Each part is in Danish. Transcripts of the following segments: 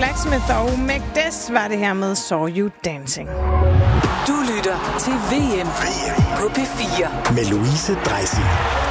Blacksmith og Magdes var det her med Saw You Dancing. Du lytter til VM på P4 med Louise Dreisig.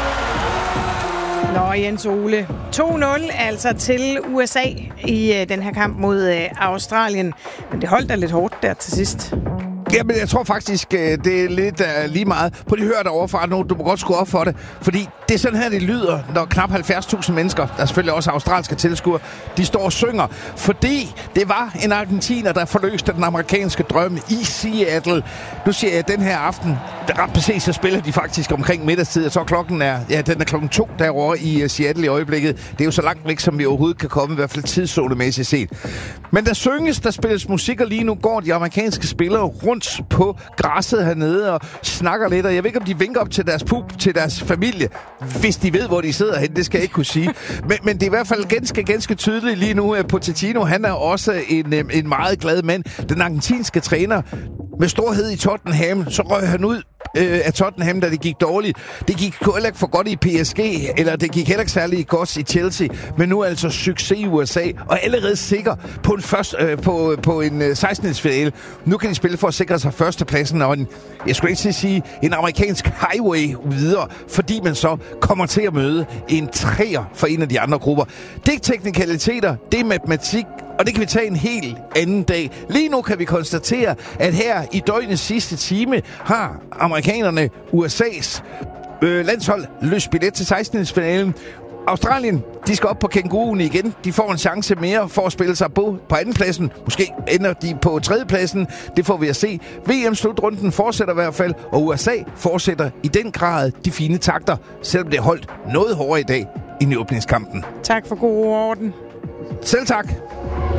Nå, Jens Ole. 2-0 altså til USA i den her kamp mod Australien. Men det holdt da lidt hårdt der til sidst. Jamen, jeg tror faktisk, det er lidt lige meget. Prøv lige at høre derovre fra nu. Du må godt skrue op for det. Fordi det er sådan her, det lyder, når knap 70.000 mennesker, der er selvfølgelig også australske tilskuere, de står og synger. Fordi det var en argentiner, der forløste den amerikanske drøm i Seattle. Nu siger jeg, den her aften, ret præcis, så spiller de faktisk omkring middagstid. Så klokken er, den er klokken 2 derovre i Seattle i øjeblikket. Det er jo så langt væk, som vi overhovedet kan komme, i hvert fald tidszonemæssigt set. Men der synges, der spilles musik, og lige nu går de amerikanske spillere rundt på græsset hernede og snakker lidt, og jeg ved ikke, om de vinker op til deres til deres familie, hvis de ved, hvor de sidder hen, det skal jeg ikke kunne sige. Men det er i hvert fald ganske tydeligt lige nu, at Pochettino, han er også en meget glad mand. Den argentinske træner med storhed i Tottenham, så røg han ud af Tottenham, da det gik dårligt. Det gik heller ikke for godt i PSG, eller det gik heller ikke særlig godt i Chelsea, men nu er altså succes i USA, og allerede sikker på en 16. finale. Nu kan de spille for at sikre sig førstepladsen, og jeg skulle ikke sige, en amerikansk highway videre, fordi man så kommer til at møde en træer for en af de andre grupper. Det er ikke teknikaliteter, det er matematik, og det kan vi tage en helt anden dag. Lige nu kan vi konstatere, at her i døgnets sidste time har amerikanerne USA's landshold løst billet til 16. finalen. Australien, de skal op på kænguruen igen. De får en chance mere for at spille sig på andenpladsen. Måske ender de på tredjepladsen. Det får vi at se. VM-slutrunden fortsætter i hvert fald, og USA fortsætter i den grad de fine takter, selvom det er holdt noget hårdere i dag i åbningskampen. Tak for god orden. Selv tak.